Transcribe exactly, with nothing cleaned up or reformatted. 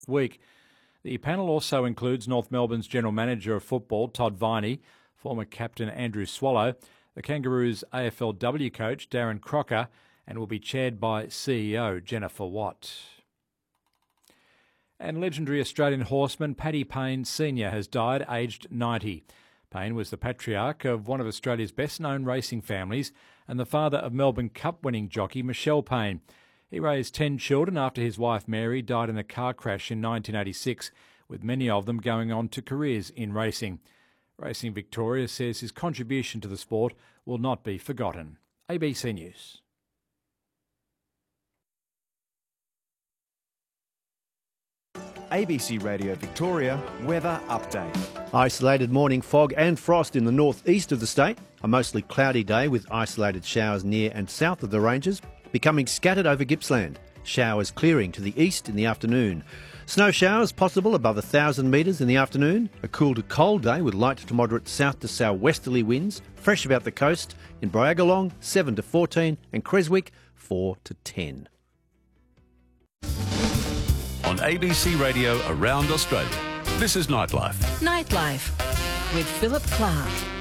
week. The panel also includes North Melbourne's General Manager of Football, Todd Viney, former captain Andrew Swallow, the Kangaroos A F L W coach Darren Crocker, and will be chaired by C E O Jennifer Watt. And legendary Australian horseman Paddy Payne Senior has died aged ninety. Payne was the patriarch of one of Australia's best-known racing families and the father of Melbourne Cup-winning jockey Michelle Payne. He raised ten children after his wife Mary died in a car crash in nineteen eighty-six, with many of them going on to careers in racing. Racing Victoria says his contribution to the sport will not be forgotten. A B C News. A B C Radio Victoria weather update. Isolated morning fog and frost in the northeast of the state. A mostly cloudy day with isolated showers near and south of the ranges, becoming scattered over Gippsland. Showers clearing to the east in the afternoon. Snow showers possible above one thousand metres in the afternoon. A cool to cold day with light to moderate south to southwesterly winds. Fresh about the coast. In Bryagalong, seven to fourteen, and Creswick, four to ten. On A B C Radio around Australia, this is Nightlife. Nightlife with Philip Clark.